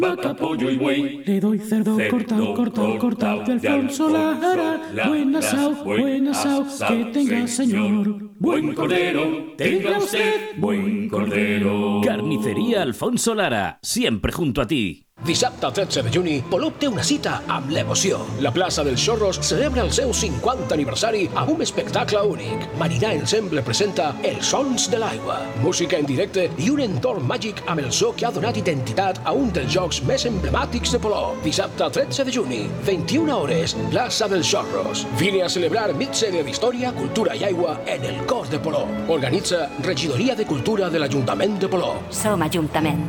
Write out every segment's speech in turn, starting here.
vaca, pollo y buey. Le doy cerdo cortado de Alfonso Lara. Buen asao, que tenga señor. Buen cordero, tenga usted, buen cordero. Carnicería Alfonso Lara, siempre junto a ti. Dissabte 13 de juny, Polop té una cita amb l'emoció. La plaça dels Xorros celebra el seu 50 aniversari amb un espectacle únic. Marinar Ensemble presenta Els Sons de l'Aigua, música en directe i un entorn màgic amb el so que ha donat identitat a un dels jocs més emblemàtics de Polop. Dissabte 13 de juny, 21 hores, plaça dels Xorros. Vine a celebrar mig sèrie d'història, cultura i aigua en el cor de Polop. Organitza Regidoria de Cultura de l'Ajuntament de Polop. Som Ajuntament.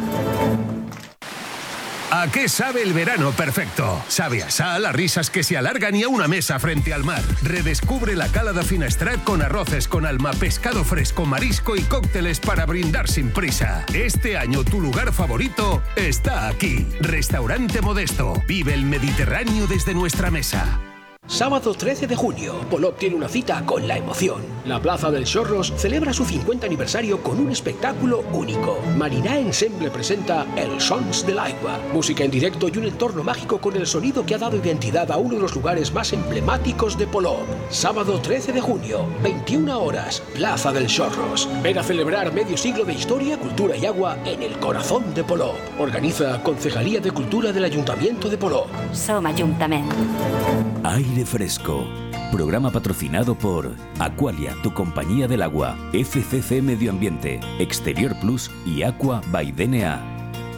¿A qué sabe el verano perfecto? Sabe a sal, a risas que se alargan y a una mesa frente al mar. Redescubre la cala de Finestrat con arroces con alma, pescado fresco, marisco y cócteles para brindar sin prisa. Este año tu lugar favorito está aquí. Restaurante Modesto. Vive el Mediterráneo desde nuestra mesa. Sábado 13 de junio, Polop tiene una cita con la emoción. La Plaza del Xorros celebra su 50 aniversario con un espectáculo único. Marinar Ensemble presenta Els Sons de l'Aigua, música en directo y un entorno mágico con el sonido que ha dado identidad a uno de los lugares más emblemáticos de Polop. Sábado 13 de junio, 21 horas, Plaza del Xorros. Ven a celebrar medio siglo de historia, cultura y agua en el corazón de Polop. Organiza Concejalía de Cultura del Ayuntamiento de Polop. Som Ajuntament. Aire Fresco. Programa patrocinado por Aqualia, tu compañía del agua, FCC Medio Ambiente, Exterior Plus y Aqua by DNA.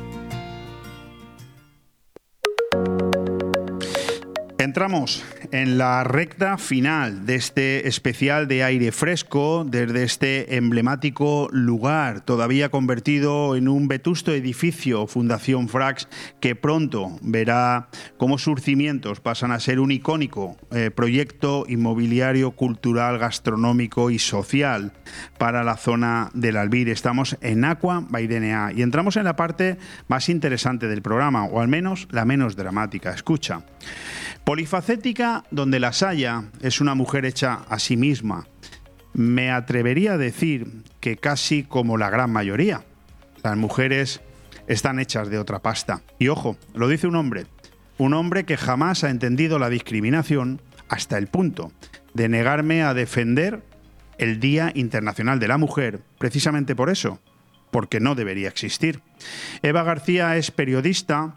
Entramos en la recta final de este especial de Aire Fresco desde este emblemático lugar, todavía convertido en un vetusto edificio, Fundación Frax, que pronto verá cómo sus cimientos pasan a ser un icónico proyecto inmobiliario, cultural, gastronómico y social para la zona del Albir. Estamos en Aqua by DNA y entramos en la parte más interesante del programa, o al menos la menos dramática. Escucha. Polifacética donde las haya, es una mujer hecha a sí misma. Me atrevería a decir que casi como la gran mayoría. Las mujeres están hechas de otra pasta. Y ojo, lo dice un hombre que jamás ha entendido la discriminación hasta el punto de negarme a defender el Día Internacional de la Mujer, precisamente por eso, porque no debería existir. Eva García es periodista,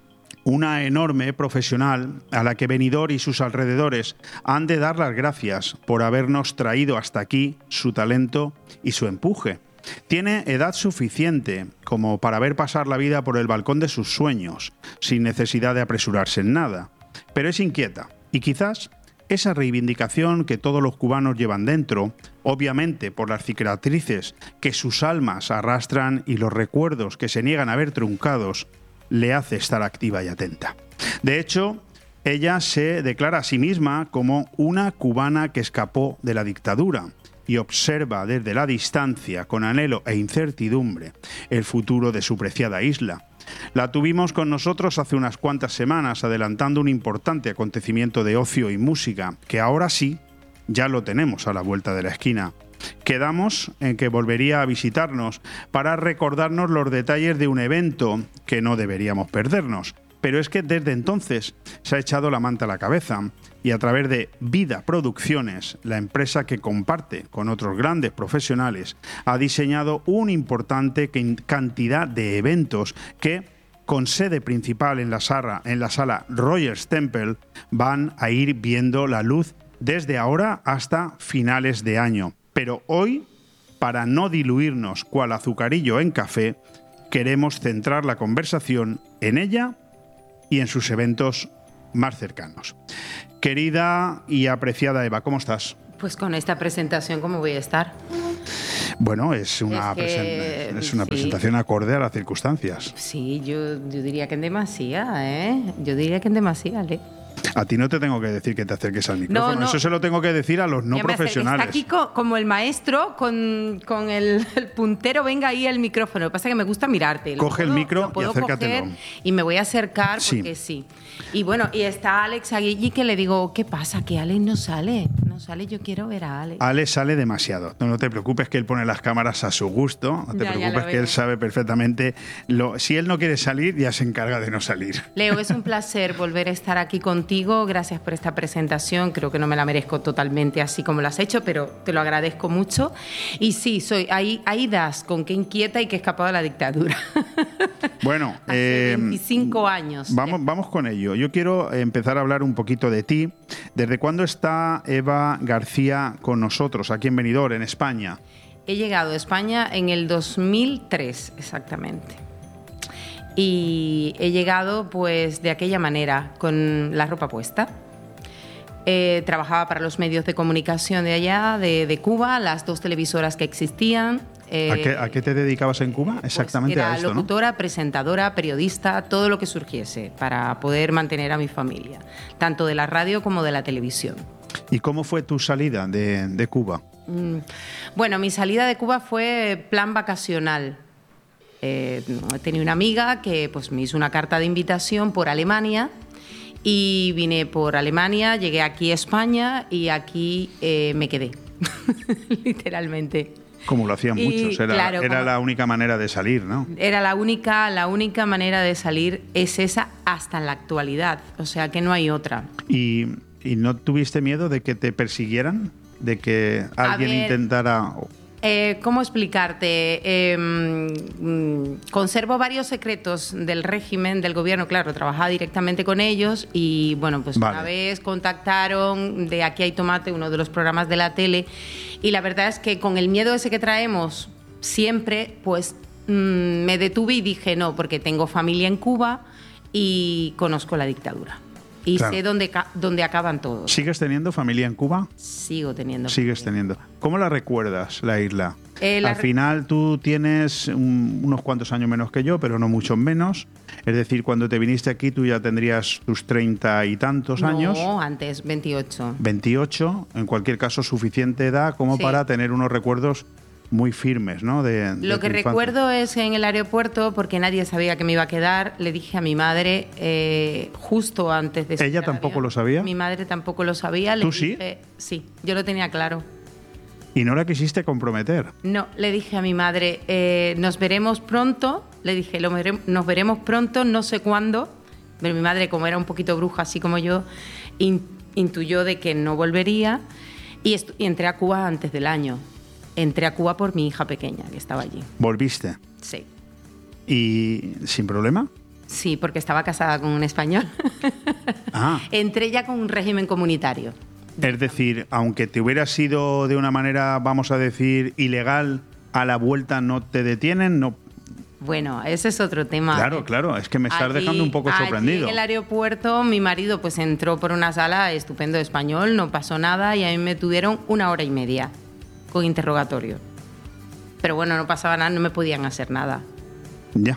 una enorme profesional a la que Benidorm y sus alrededores han de dar las gracias por habernos traído hasta aquí su talento y su empuje. Tiene edad suficiente como para ver pasar la vida por el balcón de sus sueños, sin necesidad de apresurarse en nada. Pero es inquieta y quizás esa reivindicación que todos los cubanos llevan dentro, obviamente por las cicatrices que sus almas arrastran y los recuerdos que se niegan a ver truncados, le hace estar activa y atenta. De hecho, ella se declara a sí misma como una cubana que escapó de la dictadura y observa desde la distancia, con anhelo e incertidumbre, el futuro de su preciada isla. La tuvimos con nosotros hace unas cuantas semanas, adelantando un importante acontecimiento de ocio y música, que ahora sí, ya lo tenemos a la vuelta de la esquina. Quedamos en que volvería a visitarnos para recordarnos los detalles de un evento que no deberíamos perdernos. Pero es que desde entonces se ha echado la manta a la cabeza y a través de Vida Producciones, la empresa que comparte con otros grandes profesionales, ha diseñado una importante cantidad de eventos que, con sede principal en la sala Rogers Temple, van a ir viendo la luz desde ahora hasta finales de año. Pero hoy, para no diluirnos cual azucarillo en café, queremos centrar la conversación en ella y en sus eventos más cercanos. Querida y apreciada Eva, ¿cómo estás? Pues con esta presentación, ¿cómo voy a estar? Bueno, es una presentación acorde a las circunstancias. Sí, yo diría que en demasía, ¿eh? Yo diría que en demasía, ¿eh? A ti no te tengo que decir que te acerques al micrófono, no. Eso se lo tengo que decir a los no profesionales. Está aquí como el maestro con el puntero, venga ahí el micrófono. Lo que pasa es que me gusta mirarte. Coge el micro y acércatelo. Y me voy a acercar porque sí. Y bueno, y está Alex Aguilli, que le digo, ¿qué pasa? Que Alex no sale. sale, yo quiero ver a Ale. Ale sale demasiado. No te preocupes que él pone las cámaras a su gusto. No te Ya preocupes lo que veo. él sabe perfectamente. Si él no quiere salir, ya se encarga de no salir. Leo, es un placer volver a estar aquí contigo. Gracias por esta presentación. Creo que no me la merezco totalmente así como lo has hecho, pero te lo agradezco mucho. Y sí, ahí das con qué inquieta y que he escapado de la dictadura. Bueno, Hace 25 años. Vamos con ello. Yo quiero empezar a hablar un poquito de ti. ¿Desde cuándo está Eva García con nosotros aquí en Benidorm, en España? He llegado a España en el 2003, exactamente. Y he llegado pues de aquella manera, con la ropa puesta. Trabajaba para los medios de comunicación de allá, de Cuba, las 2 televisoras que existían. ¿A qué te dedicabas en Cuba? Exactamente pues era a esto, locutora, presentadora, periodista, todo lo que surgiese para poder mantener a mi familia, tanto de la radio como de la televisión. ¿Y cómo fue tu salida de Cuba? Bueno, mi salida de Cuba fue plan vacacional. Tenía una amiga que pues, me hizo una carta de invitación por Alemania y vine por Alemania, llegué aquí a España y aquí me quedé, literalmente. Como lo hacían muchos, era la única manera de salir, ¿no? Era la única manera de salir es esa hasta en la actualidad, o sea que no hay otra. ¿Y no tuviste miedo de que te persiguieran? ¿De que alguien intentara...? ¿Cómo explicarte? Conservo varios secretos del régimen, del gobierno, claro, trabajaba directamente con ellos y bueno, pues una vez contactaron de Aquí hay tomate, uno de los programas de la tele, y la verdad es que con el miedo ese que traemos siempre, pues me detuve y dije no, porque tengo familia en Cuba y conozco la dictadura. Y claro, sé dónde acaban todos. ¿Sigues teniendo familia en Cuba? Sigo teniendo. Sigues teniendo. ¿Cómo la recuerdas, la isla? Al final tú tienes unos cuantos años menos que yo, pero no mucho menos. Es decir, cuando te viniste aquí tú ya tendrías tus 30 y tantos años. No, antes, 28. 28, en cualquier caso suficiente edad como para tener unos recuerdos muy firmes, ¿no? Lo que recuerdo es en el aeropuerto, porque nadie sabía que me iba a quedar, le dije a mi madre justo antes de... ¿Ella tampoco lo sabía? Mi madre tampoco lo sabía. ¿Tú sí? Sí, yo lo tenía claro. ¿Y no la quisiste comprometer? No, le dije a mi madre, nos veremos pronto, le dije, nos veremos pronto, no sé cuándo, pero mi madre, como era un poquito bruja, así como yo, intuyó de que no volvería y entré a Cuba antes del año. Entré a Cuba por mi hija pequeña, que estaba allí. ¿Volviste? Sí. ¿Y sin problema? Sí, porque estaba casada con un español. Ah. Entré ya con un régimen comunitario. Es decir, aunque te hubiera sido de una manera, vamos a decir, ilegal, a la vuelta no te detienen, no. Bueno, ese es otro tema. Claro, es que me estás dejando un poco sorprendido. En el aeropuerto mi marido pues entró por una sala estupendo de español, no pasó nada y a mí me tuvieron 1 hora y media con interrogatorio. Pero bueno, no pasaba nada, no me podían hacer nada. Ya.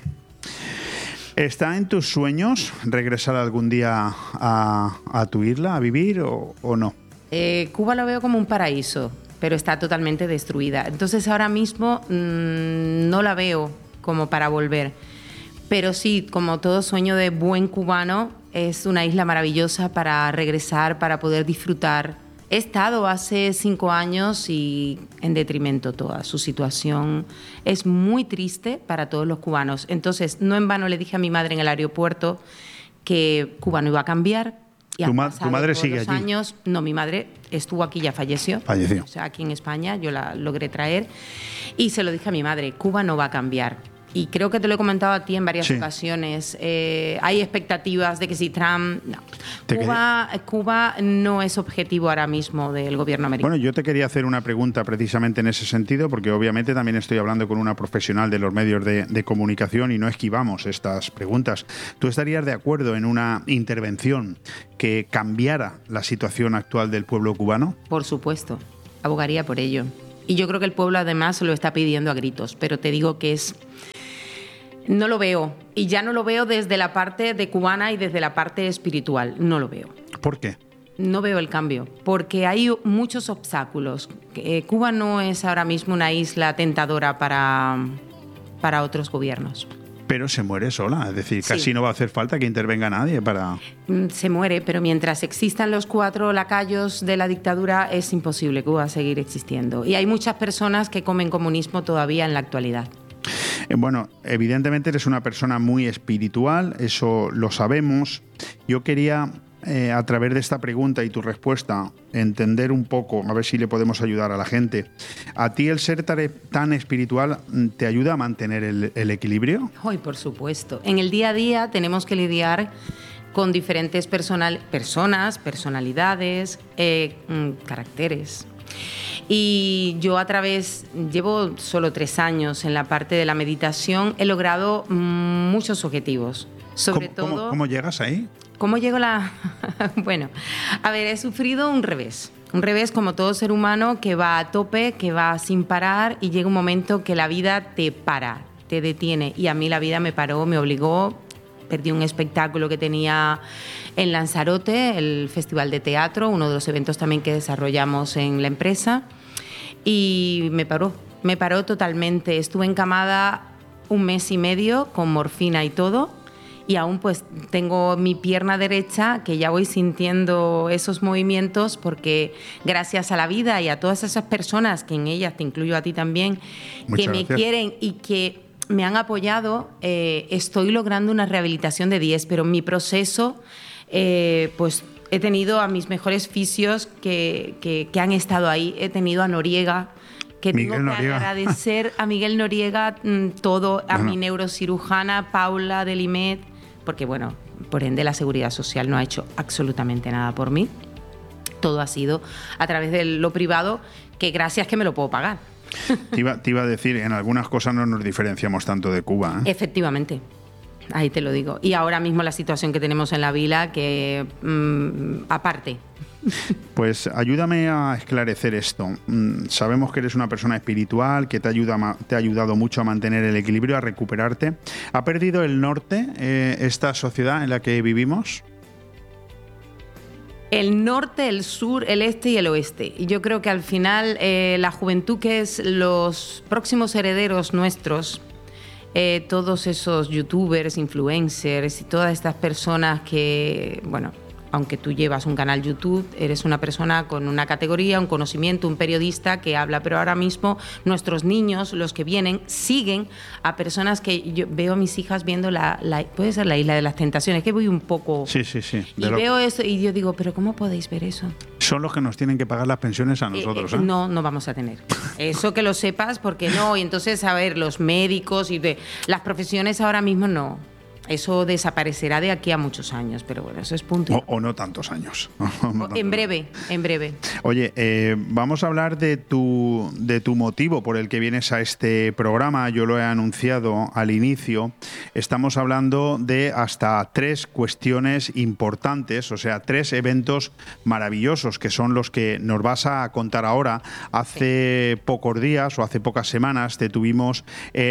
¿Está en tus sueños regresar algún día a tu isla a vivir o no? Cuba lo veo como un paraíso, pero está totalmente destruida. Entonces ahora mismo no la veo como para volver. Pero sí, como todo sueño de buen cubano, es una isla maravillosa para regresar, para poder disfrutar. He estado hace 5 años y en detrimento toda. Su situación es muy triste para todos los cubanos. Entonces, no en vano le dije a mi madre en el aeropuerto que Cuba no iba a cambiar. Y ¿Tu madre sigue allí? Años, no, mi madre estuvo aquí, ya falleció. Falleció. O sea, aquí en España, yo la logré traer. Y se lo dije a mi madre, Cuba no va a cambiar. Y creo que te lo he comentado a ti en varias ocasiones. Hay expectativas de que si Trump... No. Cuba no es objetivo ahora mismo del gobierno americano. Bueno, yo te quería hacer una pregunta precisamente en ese sentido, porque obviamente también estoy hablando con una profesional de los medios de comunicación y no esquivamos estas preguntas. ¿Tú estarías de acuerdo en una intervención que cambiara la situación actual del pueblo cubano? Por supuesto, abogaría por ello. Y yo creo que el pueblo además lo está pidiendo a gritos, pero te digo que es... No lo veo, y ya no lo veo desde la parte de cubana y desde la parte espiritual, no lo veo. ¿Por qué? No veo el cambio, porque hay muchos obstáculos. Cuba no es ahora mismo una isla tentadora para otros gobiernos. Pero se muere sola, es decir, casi Sí. no va a hacer falta que intervenga nadie para... Se muere, pero mientras existan los 4 lacayos de la dictadura es imposible que Cuba seguir existiendo. Y hay muchas personas que comen comunismo todavía en la actualidad. Bueno, evidentemente eres una persona muy espiritual, eso lo sabemos. Yo quería, a través de esta pregunta y tu respuesta, entender un poco, a ver si le podemos ayudar a la gente. ¿A ti el ser tan espiritual te ayuda a mantener el equilibrio? Hoy, por supuesto. En el día a día tenemos que lidiar con diferentes personas, personalidades, caracteres. Y yo llevo solo 3 años en la parte de la meditación, he logrado muchos objetivos. Sobre todo... ¿Cómo llegas ahí? ¿Cómo llego Bueno, a ver, he sufrido un revés. Un revés como todo ser humano que va a tope, que va sin parar y llega un momento que la vida te para, te detiene. Y a mí la vida me paró, me obligó. Perdí un espectáculo que tenía en Lanzarote, el Festival de Teatro, uno de los eventos también que desarrollamos en la empresa. Y me paró totalmente. Estuve encamada 1 mes y medio con morfina y todo. Y aún pues tengo mi pierna derecha que ya voy sintiendo esos movimientos porque gracias a la vida y a todas esas personas, que en ellas te incluyo a ti también, Muchas que me gracias. quieren y que me han apoyado, estoy logrando una rehabilitación de 10, pero en mi proceso pues he tenido a mis mejores fisios que han estado ahí. He tenido a Noriega, que Miguel tengo que Noriega. agradecer a Miguel Noriega todo, a mi neurocirujana Paula Delimet, porque bueno, por ende la Seguridad Social no ha hecho absolutamente nada por mí. Todo ha sido a través de lo privado, que gracias que me lo puedo pagar. Te iba a decir, en algunas cosas no nos diferenciamos tanto de Cuba, ¿eh? Efectivamente, ahí te lo digo. Y ahora mismo la situación que tenemos en la vila, que aparte. Pues ayúdame a esclarecer esto. Sabemos que eres una persona espiritual, que te ha ayudado mucho a mantener el equilibrio, a recuperarte. ¿Ha perdido el norte esta sociedad en la que vivimos? El norte, el sur, el este y el oeste. Y yo creo que al final la juventud, que es los próximos herederos nuestros, todos esos youtubers, influencers y todas estas personas que, bueno, aunque tú llevas un canal YouTube, eres una persona con una categoría, un conocimiento, un periodista que habla, pero ahora mismo nuestros niños, los que vienen, siguen a personas que yo veo a mis hijas viendo puede ser la Isla de las Tentaciones, que voy un poco... Sí. Y veo eso y yo digo, pero ¿cómo podéis ver eso? Son los que nos tienen que pagar las pensiones a nosotros, ¿eh? No vamos a tener. Eso que lo sepas, porque no. Y entonces, a ver, los médicos y las profesiones ahora mismo no. Eso desaparecerá de aquí a muchos años, pero bueno, eso es punto. O no tantos años. En breve. Oye, vamos a hablar de tu motivo por el que vienes a este programa. Yo lo he anunciado al inicio. Estamos hablando de hasta 3 cuestiones importantes, o sea, 3 eventos maravillosos que son los que nos vas a contar ahora. Hace pocos días o hace pocas semanas te tuvimos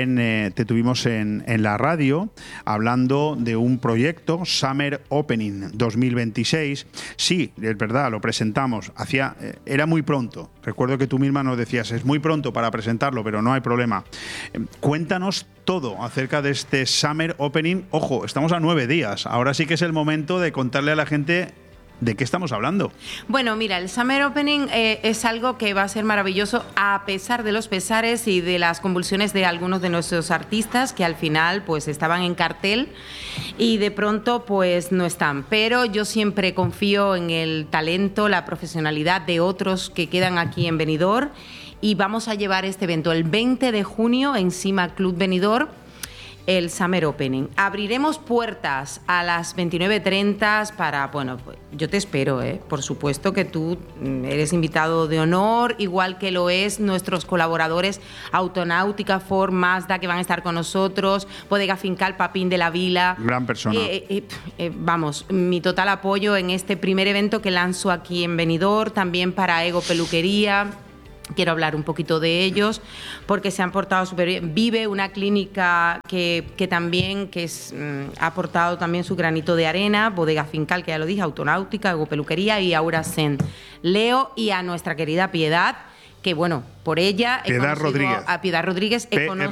en la radio hablando de un proyecto, Summer Opening 2026. Sí, es verdad, lo presentamos. Era muy pronto. Recuerdo que tú misma nos decías, es muy pronto para presentarlo, pero no hay problema. Cuéntanos todo acerca de este Summer Opening. Ojo, estamos a 9 días. Ahora sí que es el momento de contarle a la gente ¿de qué estamos hablando? Bueno, mira, el Summer Opening es algo que va a ser maravilloso a pesar de los pesares y de las convulsiones de algunos de nuestros artistas que al final pues estaban en cartel y de pronto pues no están. Pero yo siempre confío en el talento, la profesionalidad de otros que quedan aquí en Benidorm y vamos a llevar este evento el 20 de junio en Cima Club Benidorm. El Summer Opening. Abriremos puertas a las 29:30 para, bueno, pues yo te espero, por supuesto que tú eres invitado de honor, igual que lo es nuestros colaboradores Autonáutica, Ford, Mazda, que van a estar con nosotros, Bodega Fincal, Papín de la Vila. Gran persona. Vamos, mi total apoyo en este primer evento que lanzo aquí en Benidorm, también para Ego Peluquería. Quiero hablar un poquito de ellos porque se han portado súper bien. Vive, una clínica que también ha aportado también su granito de arena, Bodega Fincal, que ya lo dije, Autonáutica, Ego Peluquería y Aura Zen. Leo y a nuestra querida Piedad, que bueno, por ella he Piedad conocido Rodríguez. a Piedad Rodríguez.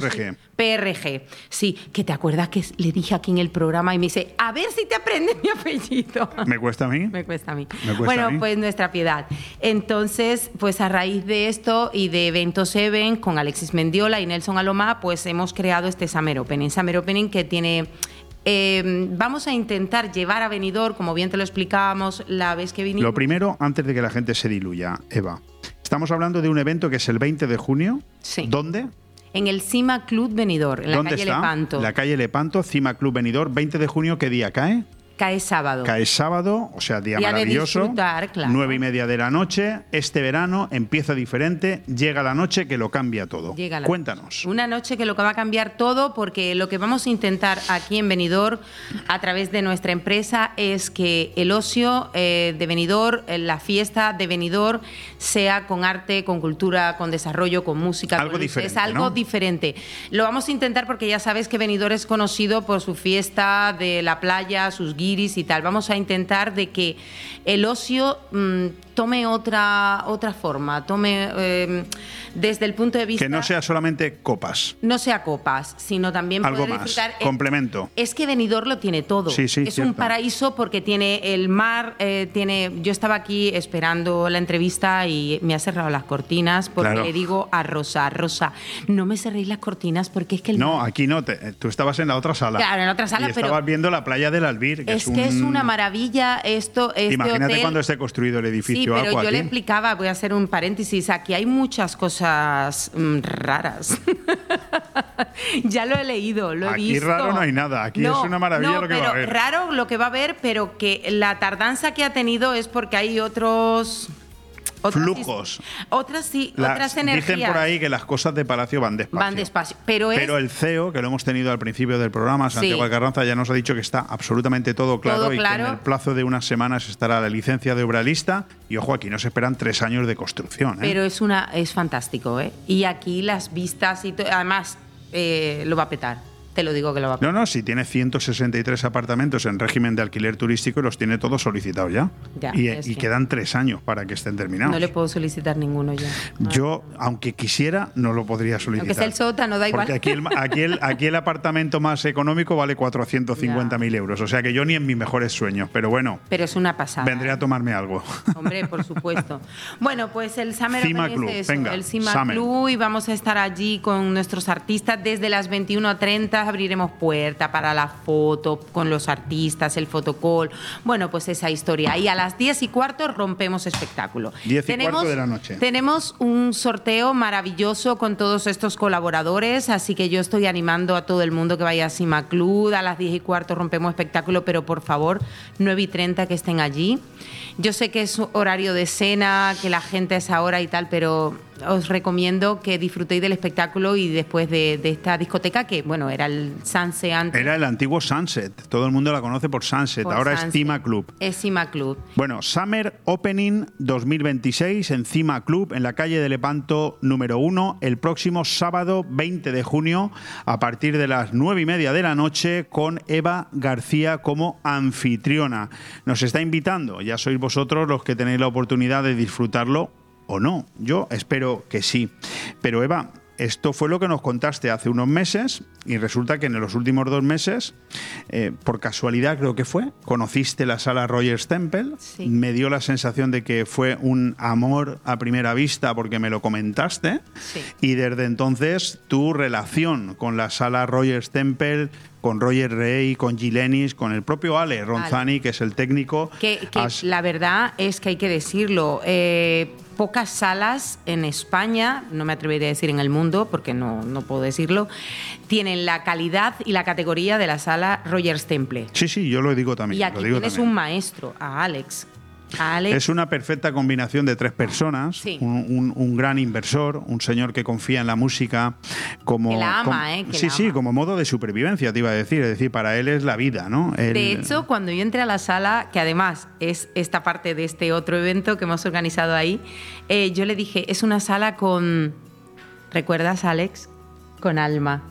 PRG. Sí, que te acuerdas que le dije aquí en el programa y me dice, a ver si te aprendes mi apellido. ¿Me cuesta a mí? Me cuesta a mí. Me cuesta bueno, a mí. pues nuestra Piedad. Entonces, pues a raíz de esto y de Eventos Even con Alexis Mendiola y Nelson Alomá, pues hemos creado este Summer Opening. Summer Opening que tiene... vamos a intentar llevar a Benidorm, como bien te lo explicábamos la vez que vinimos. Lo primero, antes de que la gente se diluya, Eva, estamos hablando de un evento que es el 20 de junio. Sí. ¿Dónde? En el Cima Club Benidorm, en la ¿Dónde calle está? Lepanto. La calle Lepanto, Cima Club Benidorm, 20 de junio, ¿qué día cae? Cae sábado. Cae sábado, o sea, día Día de maravilloso. disfrutar, claro. 9:30 de la noche. Este verano empieza diferente, llega la noche que lo cambia todo. Llega la Cuéntanos. Una noche que lo que va a cambiar todo, porque lo que vamos a intentar aquí en Benidorm, a través de nuestra empresa, es que el ocio de Benidorm, la fiesta de Benidorm, sea con arte, con cultura, con desarrollo, con música. Algo con luces, diferente, algo ¿no? diferente. Lo vamos a intentar porque ya sabes que Benidorm es conocido por su fiesta de la playa, sus guiris y tal. Vamos a intentar de que el ocio tome otra forma, tome desde el punto de vista... Que no sea solamente copas. No sea copas, sino también Algo poder más, disfrutar. complemento. Es que Benidorm lo tiene todo. Sí, sí, es cierto. un paraíso porque tiene el mar, Yo estaba aquí esperando la entrevista y me ha cerrado las cortinas porque Claro. le digo a Rosa, no me cerréis las cortinas porque es que el No, mar... aquí no. Tú estabas en la otra sala. Claro, en la otra sala, y pero- estabas viendo la playa del Albir. Que Es que es una maravilla esto, este Imagínate hotel. cuando esté construido el edificio. Sí, pero Aqua yo le aquí. explicaba, voy a hacer un paréntesis, aquí hay muchas cosas raras. Ya lo he leído, lo he Aquí visto. raro no hay nada, aquí es una maravilla lo que va a haber. Raro lo que va a haber, pero que la tardanza que ha tenido es porque hay otros Flujos. Otras energías. Dicen por ahí que las cosas de Palacio van despacio. Van despacio. Pero el CEO, que lo hemos tenido al principio del programa, Santiago Sí. Alcarranza, ya nos ha dicho que está absolutamente todo claro, Todo y claro. que en el plazo de unas semanas estará la licencia de obra lista. Y ojo, aquí nos esperan 3 años de construcción. Pero es fantástico, ¿eh? Y aquí las vistas y además lo va a petar. Te lo digo que lo va a petar. No, si tiene 163 apartamentos en régimen de alquiler turístico y los tiene todos solicitados ya. Ya, y es que- quedan 3 años para que estén terminados. No le puedo solicitar ninguno ya. Yo, aunque quisiera, no lo podría solicitar. Aunque sea el sótano, da igual. Porque aquí el apartamento más económico vale 450.000 euros. O sea que yo ni en mis mejores sueños. Pero bueno, Pero es una pasada. vendré a tomarme algo. Hombre, por supuesto. Bueno, pues el Summer Cima Open Club, es eso, venga, el Cima Summer. Club, y vamos a estar allí con nuestros artistas desde las 21:30, abriremos puerta para la foto con los artistas, el fotocall, bueno, pues esa historia. Y a las 10:15 rompemos espectáculo. 10:15 de la noche. Tenemos un sorteo maravilloso con todos estos colaboradores, así que yo estoy animando a todo el mundo que vaya a Cima Club. A las 10:15 rompemos espectáculo, pero por favor, 9:30 que estén allí. Yo sé que es horario de cena, que la gente a esa hora y tal, pero os recomiendo que disfrutéis del espectáculo y después de esta discoteca, que bueno, era el Sunset antes. Era el antiguo Sunset. Todo el mundo la conoce por Sunset. Por Ahora es Sunset. Cima Club. Es Cima Club. Bueno, Summer Opening 2026 en Cima Club, en la calle de Lepanto número 1, el próximo sábado 20 de junio, a partir de las 9:30 de la noche, con Eva García como anfitriona. Nos está invitando, ya sois vosotros los que tenéis la oportunidad de disfrutarlo o no. Yo espero que sí. Pero Eva, esto fue lo que nos contaste hace unos meses y resulta que en los últimos 2 meses, por casualidad creo que fue, conociste la sala Rogers Temple. Sí. Me dio la sensación de que fue un amor a primera vista porque me lo comentaste. Sí. Y desde entonces tu relación con la sala Rogers Temple, con Roger Rey, con Gilenis, con el propio Ale Ronzani, que es el técnico. Que la verdad es que hay que decirlo, pocas salas en España, no me atrevería a decir en el mundo, porque no puedo decirlo, tienen la calidad y la categoría de la sala Rogers Temple. Sí, yo lo digo también. Y aquí lo digo tienes también. un maestro, a Alex. Es una perfecta combinación de 3 personas, Sí. un gran inversor, un señor que confía en la música como... Que la ama, que sí, la sí, ama. como modo de supervivencia, te iba a decir. Es decir, para él es la vida, ¿no? De hecho, cuando yo entré a la sala, que además es esta parte de este otro evento que hemos organizado ahí, yo le dije, es una sala con... ¿Recuerdas, Alex? Con alma.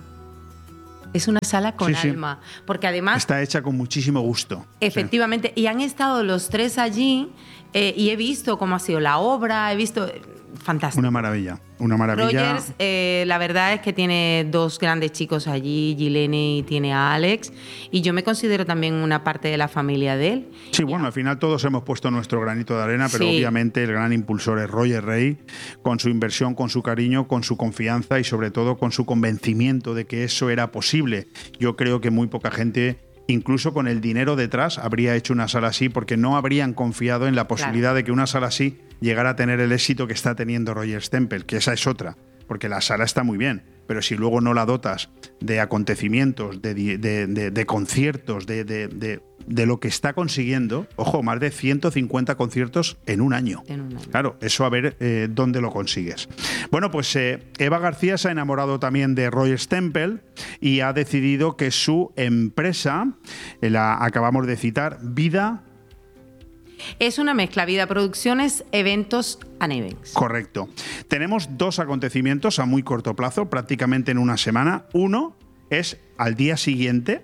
Es una sala con Sí. alma. Porque además... Está hecha con muchísimo gusto. Efectivamente, y han estado los 3 allí y he visto cómo ha sido la obra, he visto... fantástico. Una maravilla, una maravilla. Rogers, la verdad es que tiene dos grandes chicos allí, Gilene y tiene a Alex, y yo me considero también una parte de la familia de él. Sí, bueno, al final todos hemos puesto nuestro granito de arena, pero Sí. obviamente el gran impulsor es Roger Rey, con su inversión, con su cariño, con su confianza y sobre todo con su convencimiento de que eso era posible. Yo creo que muy poca gente, incluso con el dinero detrás, habría hecho una sala así porque no habrían confiado en la posibilidad de que una sala así llegara a tener el éxito que está teniendo Rogers Temple, que esa es otra, porque la sala está muy bien, pero si luego no la dotas de acontecimientos, de conciertos, de lo que está consiguiendo, ojo, más de 150 conciertos en un año. Claro, eso a ver dónde lo consigues. Bueno, pues Eva García se ha enamorado también de Rogers Temple y ha decidido que su empresa, la acabamos de citar, Vida... Es una mezcla, Vida Producciones, Eventos and Events. Correcto. Tenemos dos acontecimientos a muy corto plazo, prácticamente en una semana. Uno es al día siguiente,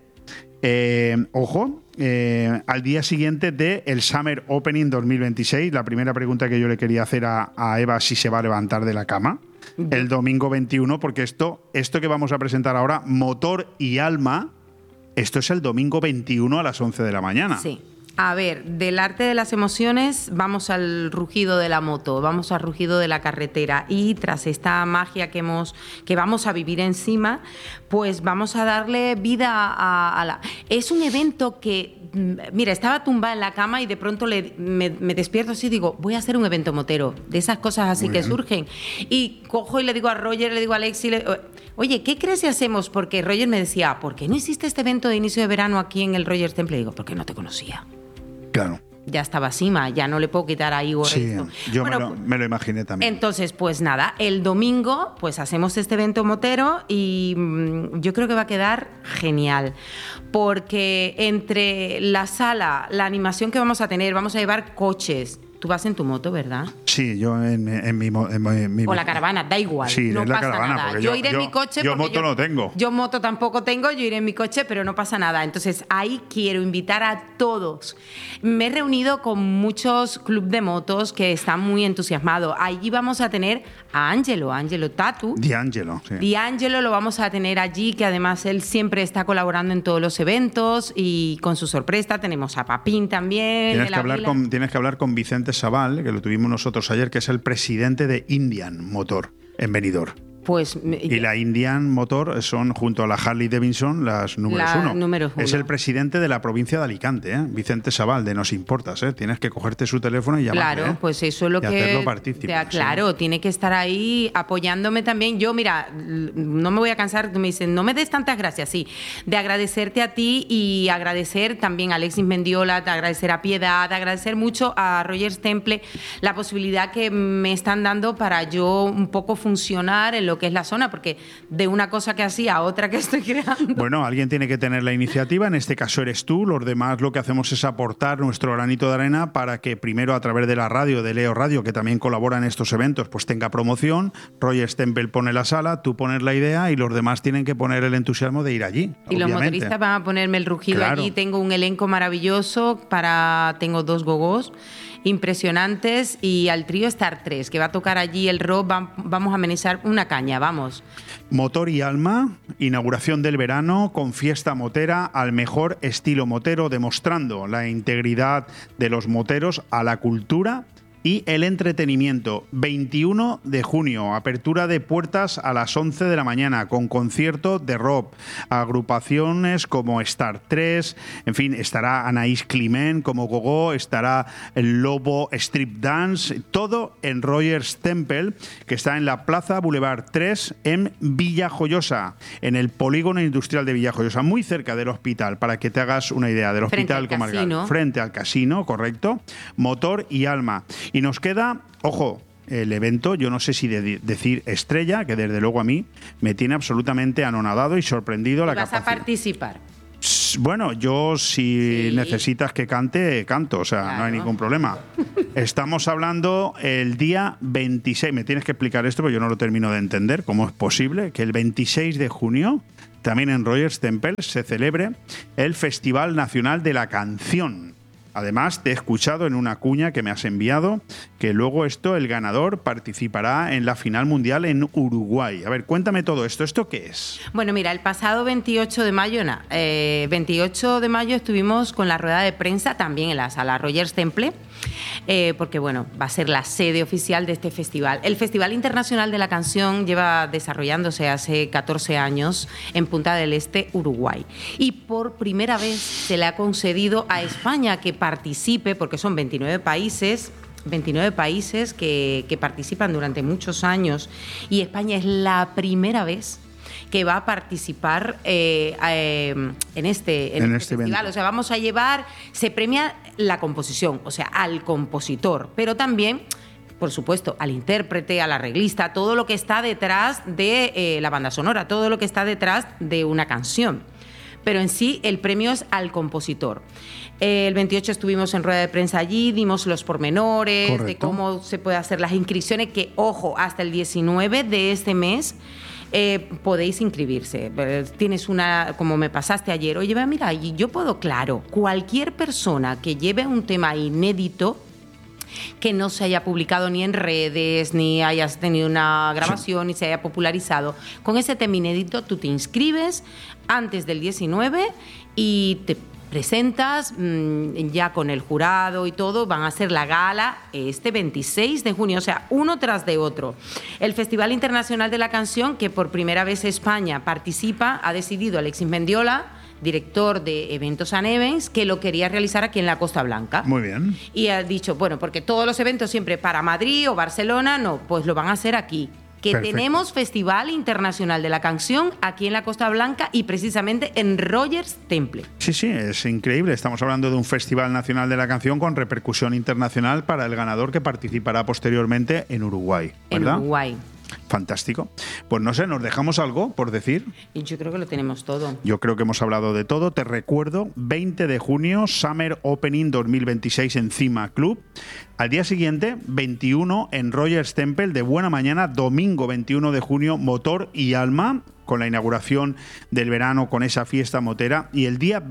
al día siguiente del Summer Opening 2026. La primera pregunta que yo le quería hacer a Eva, si se va a levantar de la cama. El domingo 21, porque esto que vamos a presentar ahora, Motor y Alma, esto es el domingo 21 a las 11 de la mañana. Sí. A ver, del arte de las emociones vamos al rugido de la moto, vamos al rugido de la carretera y tras esta magia que vamos a vivir encima, pues vamos a darle vida a la... Es un evento que, mira, estaba tumbada en la cama y de pronto me despierto así y digo, voy a hacer un evento motero, de esas cosas así que surgen. Y cojo y le digo a Roger, le digo a Alexi, oye, ¿qué crees si hacemos? Porque Roger me decía, ¿por qué no hiciste este evento de inicio de verano aquí en el Rogers Temple? Y digo, porque no te conocía. Claro. Ya estaba Sima, ya no le puedo quitar a Igor esto. Yo me lo imaginé también. Entonces, pues nada, el domingo pues hacemos este evento motero y yo creo que va a quedar genial. Porque entre la sala, la animación que vamos a tener, vamos a llevar coches. Tú vas en tu moto, ¿verdad? Sí, yo en mi o la caravana, da igual. Sí, no es la pasa caravana. nada. Porque yo iré en mi coche. Yo moto no tengo. Yo moto tampoco tengo, yo iré en mi coche, pero no pasa nada. Entonces, ahí quiero invitar a todos. Me he reunido con muchos clubes de motos que están muy entusiasmados. Allí vamos a tener a Angelo Tatu. D'Angelo, sí. D'Angelo lo vamos a tener allí, que además él siempre está colaborando en todos los eventos y con su sorpresa tenemos a Papín también. Tienes que hablar con Vicente Sabal, que lo tuvimos nosotros ayer, que es el presidente de Indian Motor en Benidorm. Pues, y la Indian Motor son, junto a la Harley Davidson, las números uno. Es el presidente de la provincia de Alicante, Vicente Sabal, de Nos Importas. Tienes que cogerte su teléfono y llamarle. Claro, pues eso es lo y que... hacerlo partícipe. Claro, tiene que estar ahí apoyándome también. Yo, mira, no me voy a cansar, me dicen, no me des tantas gracias, sí, de agradecerte a ti y agradecer también a Alexis Mendiola, de agradecer a Piedad, de agradecer mucho a Rogers Temple la posibilidad que me están dando para yo un poco funcionar en lo que es la zona, porque de una cosa que hacía a otra que estoy creando. Bueno, alguien tiene que tener la iniciativa, en este caso eres tú, los demás lo que hacemos es aportar nuestro granito de arena para que primero a través de la radio, de Leo Radio, que también colabora en estos eventos, pues tenga promoción. Rogers Temple pone la sala, tú pones la idea y los demás tienen que poner el entusiasmo de ir allí. Y los motoristas van a ponerme el rugido allí. Tengo un elenco maravilloso, tengo 2 gogos impresionantes y al trío Star 3, que va a tocar allí el rock, vamos a amenizar una caña, vamos. Motor y Alma, inauguración del verano con fiesta motera al mejor estilo motero, demostrando la integridad de los moteros a la cultura y el entretenimiento. 21 de junio, apertura de puertas a las 11 de la mañana con concierto de rock, agrupaciones como Star 3, en fin, estará Anaís Climent como Gogó, estará el Lobo Strip Dance, todo en Rogers Temple, que está en la Plaza Boulevard 3 en Villajoyosa, en el polígono industrial de Villajoyosa, muy cerca del hospital, para que te hagas una idea del hospital comarcal. Frente al casino, correcto. Motor y Alma. Y nos queda, ojo, el evento, yo no sé si decir estrella, que desde luego a mí me tiene absolutamente anonadado y sorprendido la capacidad. ¿Vas a participar? Bueno, yo si necesitas que cante, canto, o sea, claro, no hay ningún problema. Estamos hablando el día 26, me tienes que explicar esto porque yo no lo termino de entender, cómo es posible que el 26 de junio, también en Rogers Temple, se celebre el Festival Nacional de la Canción. Además, te he escuchado en una cuña que me has enviado que luego el ganador participará en la final mundial en Uruguay. A ver, cuéntame todo esto. ¿Esto qué es? Bueno, mira, el pasado 28 de mayo, 28 de mayo estuvimos con la rueda de prensa también en la sala Rogers Temple, porque bueno, va a ser la sede oficial de este festival. El Festival Internacional de la Canción lleva desarrollándose hace 14 años en Punta del Este, Uruguay. Y por primera vez se le ha concedido a España que participe, porque son 29 países que participan durante muchos años, y España es la primera vez que va a participar en este festival. Evento. O sea, vamos a llevar, se premia la composición, o sea, al compositor, pero también, por supuesto, al intérprete, al arreglista, todo lo que está detrás de la banda sonora, todo lo que está detrás de una canción. Pero en sí el premio es al compositor. El 28 estuvimos en rueda de prensa allí, dimos los pormenores. Correcto. De cómo se puede hacer las inscripciones, que, ojo, hasta el 19 de este mes podéis inscribirse. Tienes una, como me pasaste ayer, oye, mira, yo puedo, claro, cualquier persona que lleve un tema inédito, que no se haya publicado ni en redes, ni hayas tenido una grabación, ni se haya popularizado, con ese tema inédito tú te inscribes antes del 19 y te presentas ya con el jurado y todo. Van a hacer la gala este 26 de junio, o sea, uno tras de otro. El Festival Internacional de la Canción, que por primera vez España participa, ha decidido Alexis Mendiola, director de Eventos and Events, que lo quería realizar aquí en la Costa Blanca. Muy bien. Y ha dicho, bueno, porque todos los eventos siempre para Madrid o Barcelona, no, pues lo van a hacer aquí. Que perfecto. Tenemos Festival Internacional de la Canción aquí en la Costa Blanca y precisamente en Rogers Temple. Sí, sí, es increíble. Estamos hablando de un Festival Nacional de la Canción con repercusión internacional para el ganador, que participará posteriormente en Uruguay, ¿verdad? En Uruguay. Fantástico. Pues no sé, ¿nos dejamos algo por decir? Yo creo que lo tenemos todo. Yo creo que hemos hablado de todo. Te recuerdo, 20 de junio, Summer Opening 2026 en Cima Club. Al día siguiente, 21 en Rogers Temple, de buena mañana, domingo 21 de junio, Motor y Alma, con la inauguración del verano, con esa fiesta motera. Y el día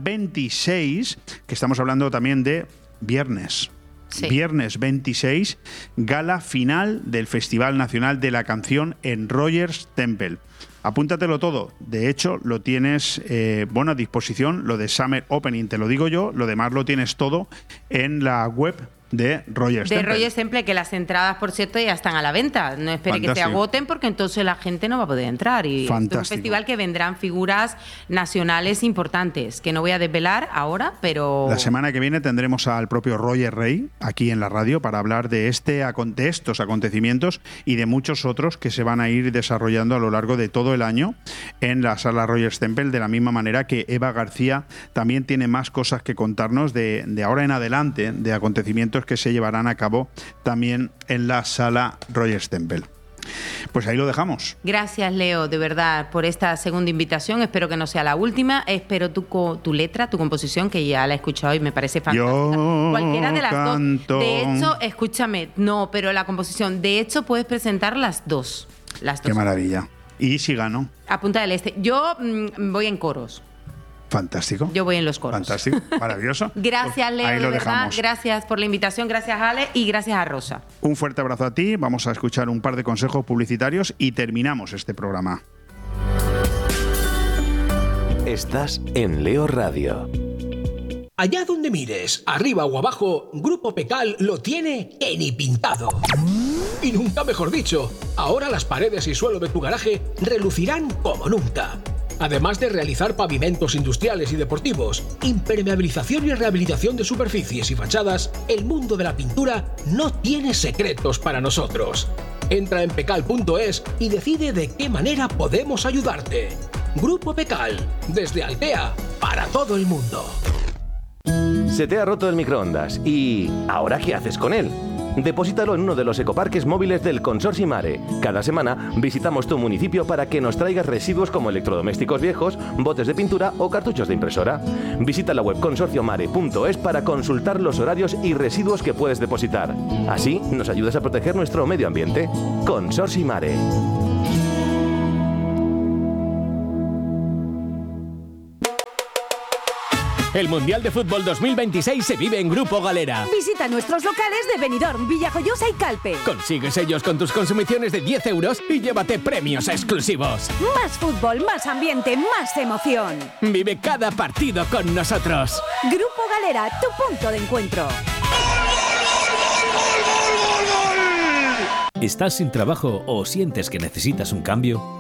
26, que estamos hablando también de viernes. Sí. Viernes 26, gala final del Festival Nacional de la Canción en Rogers Temple. Apúntatelo todo. De hecho, lo tienes a disposición. Lo de Summer Opening te lo digo yo. Lo demás lo tienes todo en la web de Rogers Temple. De Rogers Temple, que las entradas, por cierto, ya están a la venta. No espere que se agoten, porque entonces la gente no va a poder entrar. Y es un festival que vendrán figuras nacionales importantes, que no voy a desvelar ahora, pero... La semana que viene tendremos al propio Roger Rey aquí en la radio para hablar de estos acontecimientos y de muchos otros que se van a ir desarrollando a lo largo de todo el año en la sala Rogers Temple, de la misma manera que Eva García también tiene más cosas que contarnos de ahora en adelante, de acontecimientos que se llevarán a cabo también en la sala Rogers Temple. Pues ahí lo dejamos. Gracias, Leo, de verdad, por esta segunda invitación. Espero que no sea la última. Espero tu letra, tu composición, que ya la he escuchado y me parece fantástica. Yo cualquiera de las canto. Dos. De hecho, escúchame, no, pero la composición, de hecho, puedes presentar las dos. Qué maravilla. ¿Y si gano? A Punta del Este. Yo voy en coros. Fantástico. Yo voy en los coros. Fantástico, maravilloso. Gracias, Leo, ahí lo de verdad. Dejamos. Gracias por la invitación, gracias, Ale, y gracias a Rosa. Un fuerte abrazo a ti. Vamos a escuchar un par de consejos publicitarios y terminamos este programa. Estás en Leo Radio. Allá donde mires, arriba o abajo, Grupo Pecal lo tiene en y pintado. Y nunca mejor dicho, ahora las paredes y suelo de tu garaje relucirán como nunca. Además de realizar pavimentos industriales y deportivos, impermeabilización y rehabilitación de superficies y fachadas, el mundo de la pintura no tiene secretos para nosotros. Entra en pecal.es y decide de qué manera podemos ayudarte. Grupo Pecal, desde Altea, para todo el mundo. Se te ha roto el microondas y ¿ahora qué haces con él? Deposítalo en uno de los ecoparques móviles del Consorcio Mare. Cada semana visitamos tu municipio para que nos traigas residuos como electrodomésticos viejos, botes de pintura o cartuchos de impresora. Visita la web consorciomare.es para consultar los horarios y residuos que puedes depositar. Así nos ayudas a proteger nuestro medio ambiente. Consorcio Mare. El Mundial de Fútbol 2026 se vive en Grupo Galera. Visita nuestros locales de Benidorm, Villajoyosa y Calpe. Consigue sellos con tus consumiciones de 10 euros y llévate premios exclusivos. Más fútbol, más ambiente, más emoción. Vive cada partido con nosotros. Grupo Galera, tu punto de encuentro. ¿Estás sin trabajo o sientes que necesitas un cambio?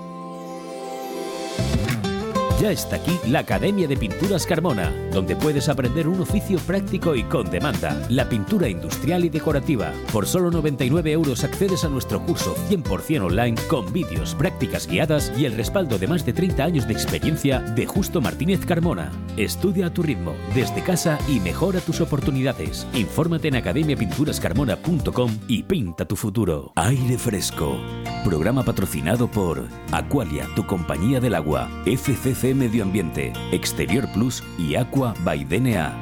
Ya está aquí la Academia de Pinturas Carmona, donde puedes aprender un oficio práctico y con demanda, la pintura industrial y decorativa. Por solo 99 euros accedes a nuestro curso 100% online con vídeos, prácticas guiadas y el respaldo de más de 30 años de experiencia de Justo Martínez Carmona. Estudia a tu ritmo, desde casa y mejora tus oportunidades. Infórmate en academiapinturascarmona.com y pinta tu futuro. Aire Fresco. Programa patrocinado por Aqualia, tu compañía del agua, FCC Medio Ambiente, Exterior Plus y Aqua by DNA.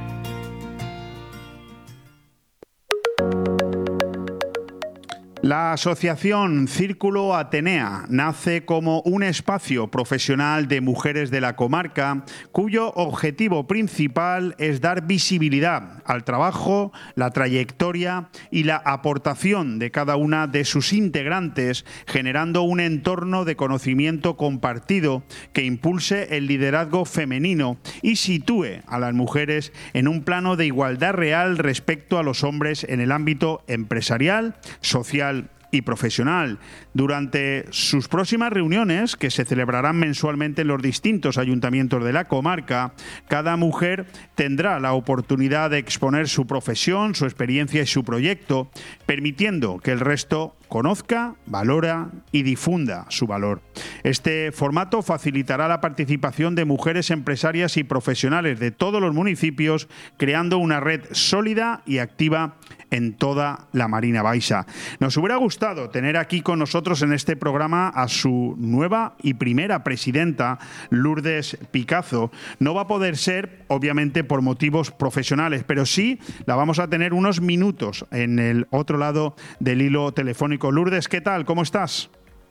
La asociación Círculo Atenea nace como un espacio profesional de mujeres de la comarca cuyo objetivo principal es dar visibilidad al trabajo, la trayectoria y la aportación de cada una de sus integrantes, generando un entorno de conocimiento compartido que impulse el liderazgo femenino y sitúe a las mujeres en un plano de igualdad real respecto a los hombres en el ámbito empresarial, social y profesional. Durante sus próximas reuniones, que se celebrarán mensualmente en los distintos ayuntamientos de la comarca, cada mujer tendrá la oportunidad de exponer su profesión, su experiencia y su proyecto, permitiendo que el resto conozca, valora y difunda su valor. Este formato facilitará la participación de mujeres empresarias y profesionales de todos los municipios, creando una red sólida y activa en toda la Marina Baixa. Nos hubiera gustado tener aquí con nosotros en este programa a su nueva y primera presidenta, Lourdes Picazo. No va a poder ser, obviamente, por motivos profesionales, pero sí la vamos a tener unos minutos en el otro lado del hilo telefónico. Lourdes, ¿qué tal? ¿Cómo estás?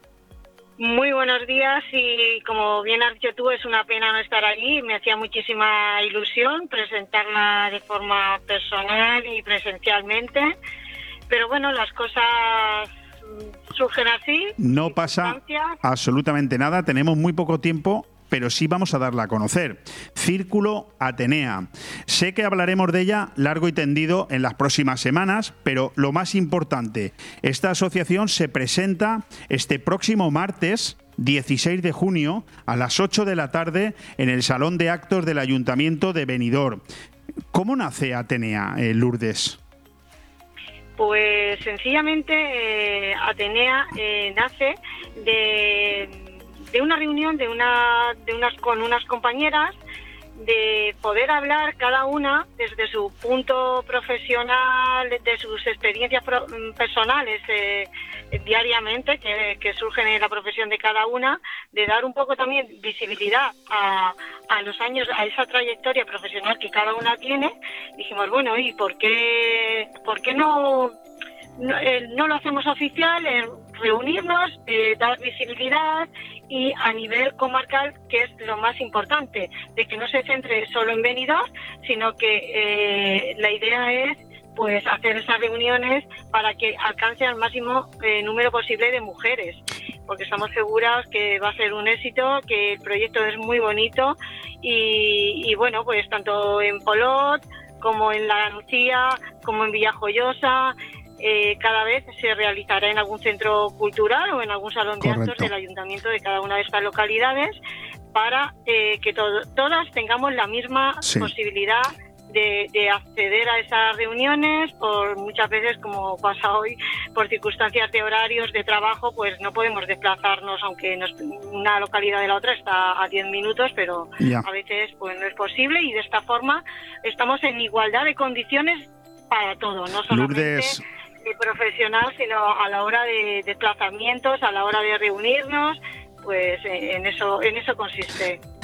Muy buenos días y como bien has dicho tú, es una pena no estar allí. Me hacía muchísima ilusión presentarla de forma personal y presencialmente, pero bueno, las cosas surgen así. No pasa absolutamente nada, tenemos muy poco tiempo, pero sí vamos a darla a conocer. Círculo Atenea. Sé que hablaremos de ella largo y tendido en las próximas semanas, pero lo más importante, esta asociación se presenta este próximo martes 16 de junio a las 8 de la tarde en el Salón de Actos del Ayuntamiento de Benidorm. ¿Cómo nace Atenea, Lourdes? Pues sencillamente Atenea nace de una reunión con unas compañeras, de poder hablar cada una desde su punto profesional, de sus experiencias personales diariamente que surgen en la profesión de cada una, de dar un poco también visibilidad a los años, a esa trayectoria profesional que cada una tiene. Dijimos, bueno, ¿y por qué no lo hacemos oficial? Reunirnos, dar visibilidad y a nivel comarcal, que es lo más importante, de que no se centre solo en Benidorm, sino que la idea es pues hacer esas reuniones para que alcance al máximo número posible de mujeres, porque estamos seguras que va a ser un éxito, que el proyecto es muy bonito y bueno, pues tanto en Polot como en La Nucía, como en Villajoyosa, cada vez se realizará en algún centro cultural o en algún salón de actos del ayuntamiento de cada una de estas localidades, para que todas tengamos la misma posibilidad de acceder a esas reuniones. Por muchas veces, como pasa hoy, por circunstancias de horarios de trabajo, pues no podemos desplazarnos, aunque una localidad de la otra está a 10 minutos, pero a veces pues no es posible, y de esta forma estamos en igualdad de condiciones para todo, no solamente Lourdes, profesional, sino a la hora de desplazamientos, a la hora de reunirnos, pues en eso consiste.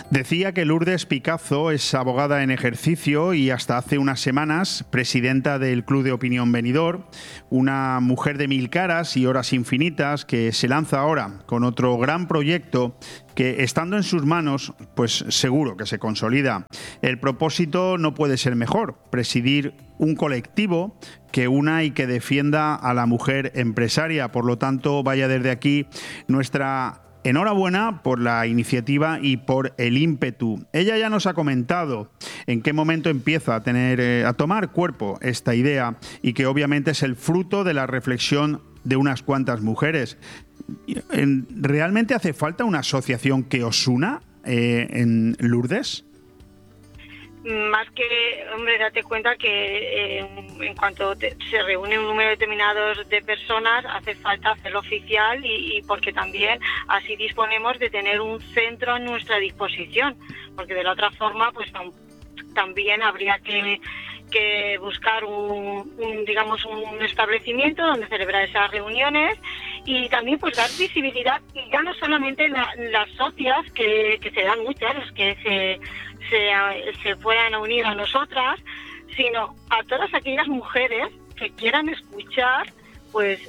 Decía que Lourdes Picazo es abogada en ejercicio y hasta hace unas semanas presidenta del Club de Opinión Benidorm, una mujer de 1000 caras y horas infinitas que se lanza ahora con otro gran proyecto que, estando en sus manos, pues seguro que se consolida. El propósito no puede ser mejor: presidir un colectivo que una y que defienda a la mujer empresaria. Por lo tanto, vaya desde aquí nuestra enhorabuena por la iniciativa y por el ímpetu. Ella ya nos ha comentado en qué momento empieza a tomar cuerpo esta idea, y que obviamente es el fruto de la reflexión de unas cuantas mujeres. ¿Realmente hace falta una asociación que os una en Lourdes? Más que, hombre, date cuenta que en cuanto se reúne un número determinado de personas, hace falta hacerlo oficial y porque también así disponemos de tener un centro a nuestra disposición, porque de la otra forma pues también habría que buscar un establecimiento donde celebrar esas reuniones y también pues dar visibilidad, y ya no solamente las socias que se dan muy claras que se puedan unir a nosotras, sino a todas aquellas mujeres que quieran escuchar, pues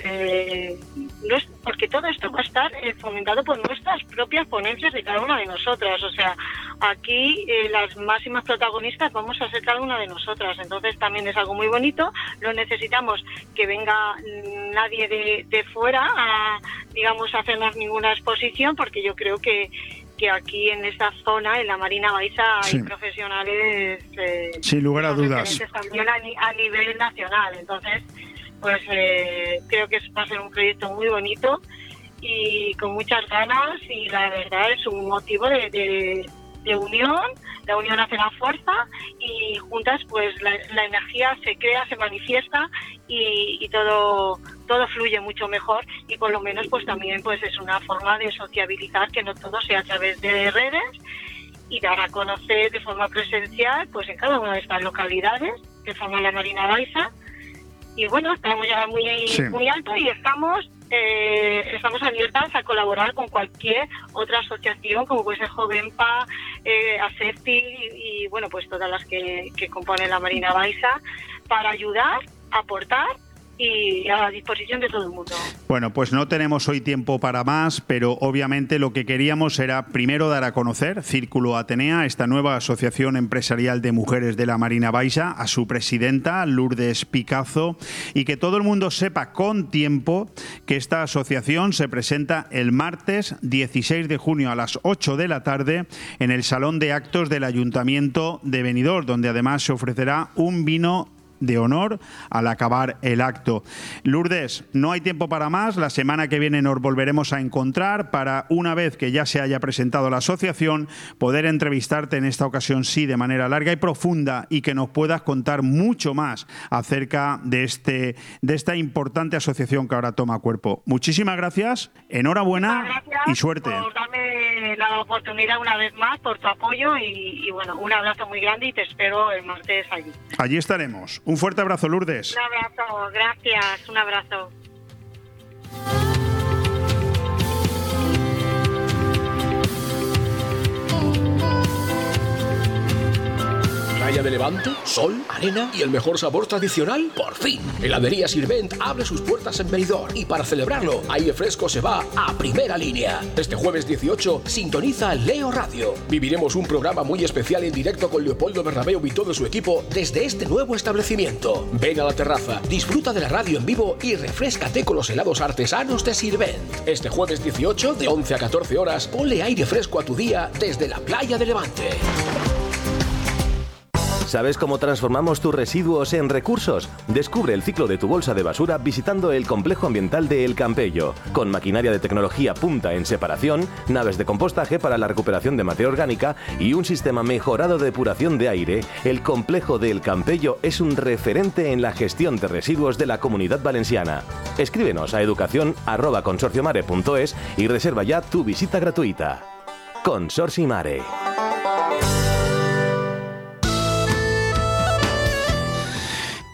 porque todo esto va a estar fomentado por nuestras propias ponencias de cada una de nosotras. O sea, aquí las máximas protagonistas vamos a ser cada una de nosotras. Entonces también es algo muy bonito. No necesitamos que venga nadie de fuera a hacernos ninguna exposición, porque yo creo que aquí en esta zona, en la Marina Baixa, hay profesionales sin lugar a dudas también a nivel nacional. Entonces pues creo que va a ser un proyecto muy bonito y con muchas ganas, y la verdad es un motivo de unión. La unión hace la fuerza y juntas pues la energía se crea, se manifiesta y todo fluye mucho mejor, y por lo menos pues también pues es una forma de sociabilizar, que no todo sea a través de redes, y dar a conocer de forma presencial pues en cada una de estas localidades que forman la Marina Baixa. Y bueno, estamos ya muy alto y estamos abiertas a colaborar con cualquier otra asociación, como puede ser Jovenpa, ASEPTI y bueno, pues todas las que componen la Marina Baixa, para ayudar, aportar y a la disposición de todo el mundo. Bueno, pues no tenemos hoy tiempo para más, pero obviamente lo que queríamos era primero dar a conocer Círculo Atenea, esta nueva asociación empresarial de mujeres de la Marina Baixa, a su presidenta, Lourdes Picazo, y que todo el mundo sepa con tiempo que esta asociación se presenta el martes 16 de junio a las 8 de la tarde en el Salón de Actos del Ayuntamiento de Benidorm, donde además se ofrecerá un vino de honor al acabar el acto. Lourdes, no hay tiempo para más. La semana que viene nos volveremos a encontrar para, una vez que ya se haya presentado la asociación, poder entrevistarte en esta ocasión sí de manera larga y profunda, y que nos puedas contar mucho más acerca de esta importante asociación que ahora toma cuerpo. Muchísimas gracias, enhorabuena y suerte. Por darme la oportunidad una vez más, por tu apoyo y bueno, un abrazo muy grande y te espero el martes allí. Allí estaremos. Un fuerte abrazo, Lourdes. Un abrazo, gracias, un abrazo. Playa de Levante, sol, arena y el mejor sabor tradicional, por fin. Heladería Sirvent abre sus puertas en Benidorm y para celebrarlo, Aire Fresco se va a primera línea. Este jueves 18, sintoniza Leo Radio. Viviremos un programa muy especial en directo con Leopoldo Bernabéu y todo su equipo desde este nuevo establecimiento. Ven a la terraza, disfruta de la radio en vivo y refréscate con los helados artesanos de Sirvent. Este jueves 18, de 11 a 14 horas, ponle aire fresco a tu día desde la Playa de Levante. ¿Sabes cómo transformamos tus residuos en recursos? Descubre el ciclo de tu bolsa de basura visitando el complejo ambiental de El Campello. Con maquinaria de tecnología punta en separación, naves de compostaje para la recuperación de materia orgánica y un sistema mejorado de depuración de aire, el complejo de El Campello es un referente en la gestión de residuos de la Comunidad Valenciana. Escríbenos a educación@consorciomare.es y reserva ya tu visita gratuita. Consorci Mare.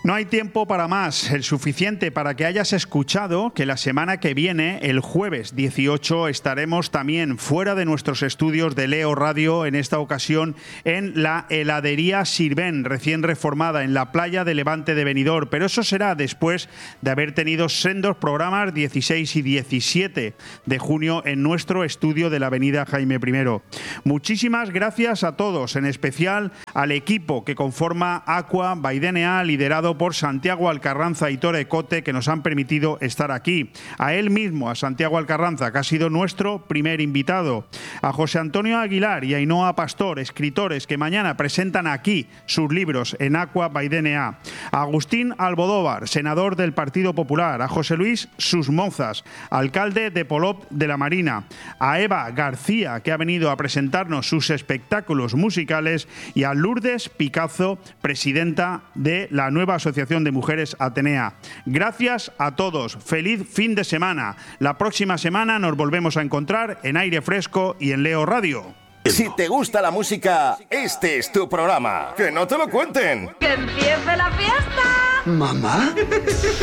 No hay tiempo para más, el suficiente para que hayas escuchado que la semana que viene, el jueves 18, estaremos también fuera de nuestros estudios de Leo Radio, en esta ocasión en la heladería Sirven, recién reformada en la playa de Levante de Benidorm, pero eso será después de haber tenido sendos programas 16 y 17 de junio en nuestro estudio de la avenida Jaime I. Muchísimas gracias a todos, en especial al equipo que conforma Aqua by DNA, liderado por Santiago Alcarranza y Tore Cote, que nos han permitido estar aquí. A él mismo, a Santiago Alcarranza, que ha sido nuestro primer invitado. A José Antonio Aguilar y a Ainhoa Pastor, escritores que mañana presentan aquí sus libros en Aqua by DNA. A Agustín Albodóvar, senador del Partido Popular. A José Luis Susmozas, alcalde de Polop de la Marina. A Eva García, que ha venido a presentarnos sus espectáculos musicales. Y a Lourdes Picazo, presidenta de la nueva Asociación de Mujeres Atenea. Gracias a todos. Feliz fin de semana. La próxima semana nos volvemos a encontrar en Aire Fresco y en Leo Radio. Si te gusta la música, este es tu programa. ¡Que no te lo cuenten! ¡Que empiece la fiesta! ¿Mamá?